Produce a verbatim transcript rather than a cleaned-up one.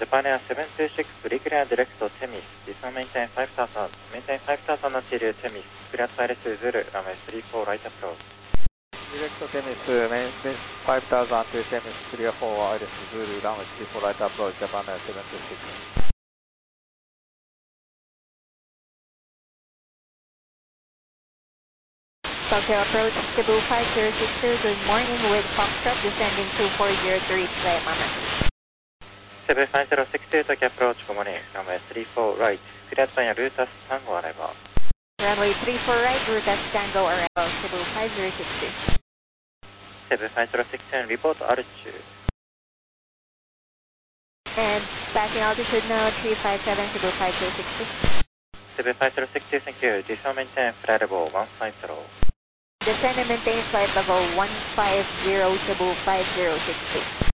Japan Air seven two six, regular direct to Temis, descend maintain five thousand, maintain five thousand altitude Temis, clear pilot to Zulu, runway three four right approach. Direct to Temis, maintain five thousand to Temis, clear four right Zulu, runway three four right approach, Japan Air seven two six. Tokyo approach Cebu five zero six two, good morning with Foxtrot descending two four zero to reach Mama. Cebu five zero six two, Tokyo approach, good morning, runway three four right, cleared by Rutas Tango arrival. Runway three four right, Rutas Tango arrival, Cebu five zero six two. Cebu five zero six two, report altitude. And passing altitude now, three five seven, Cebu five zero six two. Cebu five zero six two, thank you, descend maintain flight level one five zero. Descend and maintain flight level one five zero, Cebu five zero six two.